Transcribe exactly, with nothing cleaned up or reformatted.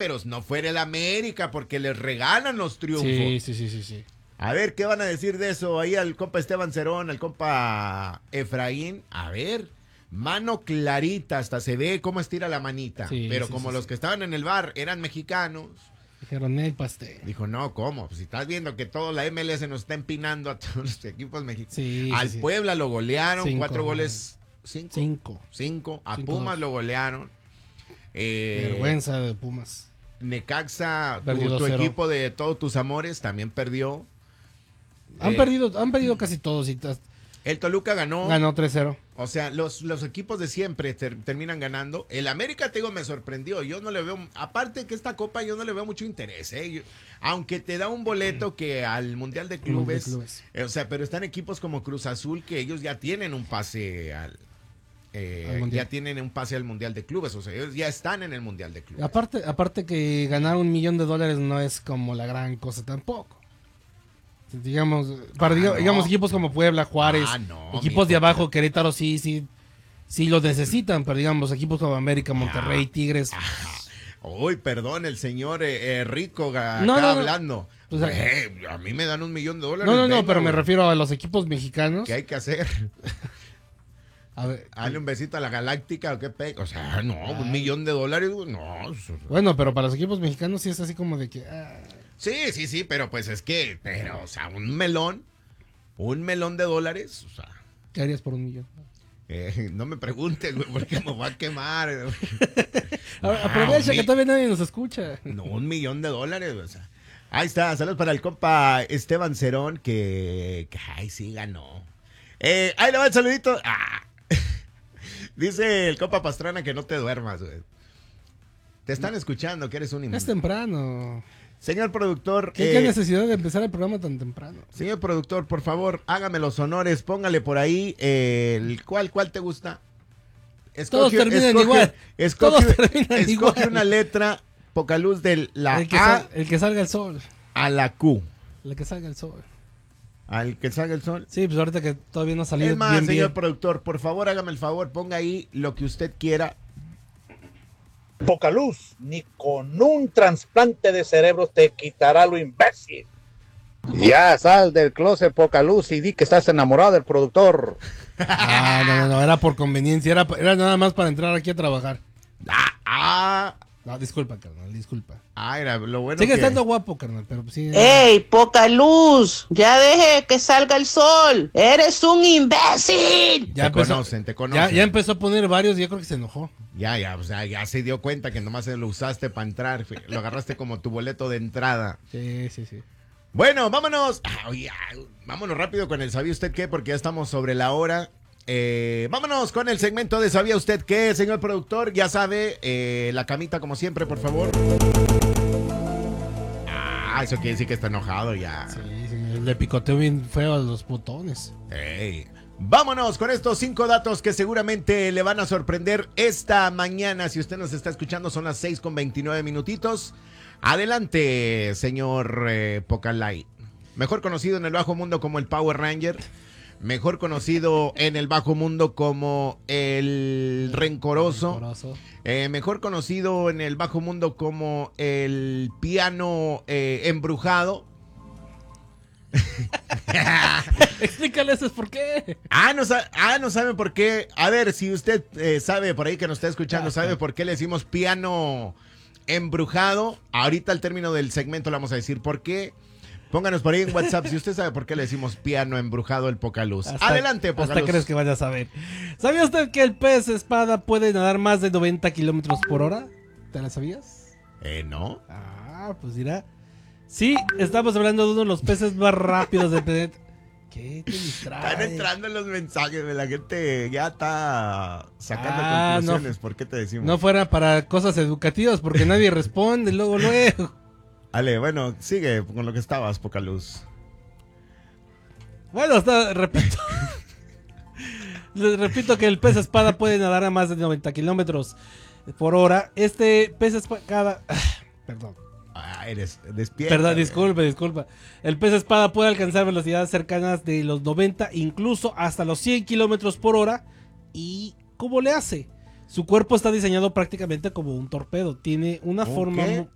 pero no fuera el América, porque les regalan los triunfos. Sí, sí, sí, sí, sí. A ver, ¿qué van a decir de eso? Ahí al compa Esteban Cerón, al compa Efraín. A ver, mano clarita, hasta se ve cómo estira la manita. Sí, pero sí, como sí, los sí. que estaban en el bar eran mexicanos, Dijeron el pastel. dijo, no, ¿cómo? Pues si estás viendo que toda la M L S nos está empinando a todos los equipos mexicanos. Sí, Al sí, sí. Puebla lo golearon, Cinco, cuatro goles, cinco. Cinco. Cinco. A Cinco, Pumas dos. lo golearon. Eh, Vergüenza de Pumas. Necaxa, tu, Perdió tu dos cero. equipo de todos tus amores, también perdió. Han Eh, perdido, han perdido casi todos. Y tas- El Toluca ganó. ganó tres cero. O sea, los, los equipos de siempre ter- terminan ganando. El América, te digo, me sorprendió. Yo no le veo, aparte que esta copa yo no le veo mucho interés. ¿eh? Yo- aunque te da un boleto que al Mundial de Clubes, De clubes. eh, o sea, pero están equipos como Cruz Azul que ellos ya tienen un pase al, eh, Al Mundial. ya tienen un pase al Mundial de Clubes. O sea, ellos ya están en el Mundial de Clubes. Aparte, aparte que ganar un millón de dólares no es como la gran cosa tampoco. Digamos, para Ah, diga- no. digamos equipos como Puebla, Juárez, Ah, no, equipos de mijo. abajo, Querétaro sí, sí, sí los necesitan, pero digamos equipos como América, Monterrey, Tigres. Uy, perdón, el señor eh, eh, Rico ga- No, acá no, no. hablando. O sea, Eh, a mí me dan un millón de dólares. No, no, no, venga, pero me güey. refiero a los equipos mexicanos. ¿Qué hay que hacer? A ver, Dale un besito a la Galáctica o qué pe... O sea, no, un millón de dólares, güey, no. eso- bueno, pero para los equipos mexicanos sí es así como de que... ah, Sí, sí, sí, pero pues es que, pero, o sea, un melón, un melón de dólares, o sea, ¿qué harías por un millón? eh, no me preguntes, güey, porque me voy a quemar. güey. A ver, Ah, aprovecha mi- que todavía nadie nos escucha. No, un millón de dólares, o sea. Ahí está, saludos para el compa Esteban Cerón, que, que ay, sí ganó. Eh, ahí le va el saludito. Ah. Dice el compa Pastrana que no te duermas, güey. Te están escuchando, que eres un Es inmundo. temprano. Señor productor, ¿Qué, eh, qué necesidad de empezar el programa tan temprano? señor productor, por favor, hágame los honores, póngale por ahí eh, el cuál, cuál te gusta. Todos terminan igual. Escoge, Todos terminan escoge igual. una letra, poca luz de la El que, A sal- el que salga el sol. a la Q. El que salga el sol. Al que salga el sol. Sí, pues ahorita que todavía no ha salido Es más, bien, señor bien. productor, por favor, hágame el favor, ponga ahí lo que usted quiera. Poca luz, ni con un trasplante de cerebro te quitará lo imbécil. Ya sal del closet, poca luz, y di que estás enamorado del productor. Ah, no, no, no, era por conveniencia, era, era nada más para entrar aquí a trabajar. Ah, ah, No, disculpa, carnal, disculpa. ah, era lo bueno Sigue que... estando guapo, carnal, pero sí. ¡Ey, poca luz! Ya deje que salga el sol. ¡Eres un imbécil! Te conocen, te conocen. Ya, ya empezó a poner varios y yo creo que se enojó. Ya, ya, o sea, ya se dio cuenta que nomás lo usaste para entrar, fi- lo agarraste como tu boleto de entrada. Sí, sí, sí. Bueno, vámonos. Ah, oye, ah, vámonos rápido con el ¿sabía usted qué? Porque ya estamos sobre la hora. Eh, vámonos con el segmento de ¿sabía usted qué? Señor productor, ya sabe, eh, la camita como siempre, por favor. Ah, eso quiere decir que está enojado ya. Sí, sí, le picoteo bien feo a los botones. Ey. Vámonos con estos cinco datos que seguramente le van a sorprender esta mañana. Si usted nos está escuchando, son las seis con veintinueve minutitos. Adelante, señor eh, Pocalay. Mejor conocido en el bajo mundo como el Power Ranger. Mejor conocido en el bajo mundo como el Rencoroso. Rencoroso. Eh, mejor conocido en el bajo mundo como el Piano eh, Embrujado. Explícale eso, ¿por qué? Ah, no, sa- ah, no sabe por qué. A ver, si usted eh, sabe por ahí que nos está escuchando, sabe por qué le decimos piano embrujado. Ahorita al término del segmento le vamos a decir por qué. Pónganos por ahí en WhatsApp si usted sabe por qué le decimos piano embrujado el Pocaluz. Hasta- Adelante, Hasta Pocaluz. crees que vaya a saber. ¿Sabía usted que el pez espada puede nadar más de noventa kilómetros por hora? ¿Te la sabías? Eh, ¿no? Ah, pues dirá. Sí, estamos hablando de uno de los peces más rápidos del planeta. ¿Qué te distrae? Están entrando los mensajes de la gente, ya está sacando Ah, conclusiones. no. ¿Por qué te decimos? No fuera para cosas educativas, porque nadie responde luego, luego. Ale, bueno, sigue con lo que estabas, Pocaluz. Bueno, hasta, repito. Les repito que el pez espada puede nadar a más de noventa kilómetros por hora. Este pez espada... Perdón. Ah, eres despierta. Perdón, güey. disculpe, disculpa. El pez espada puede alcanzar velocidades cercanas de los noventa, incluso hasta los cien kilómetros por hora. ¿Y cómo le hace? Su cuerpo está diseñado prácticamente como un torpedo. Tiene una ¿Un forma... qué? mu-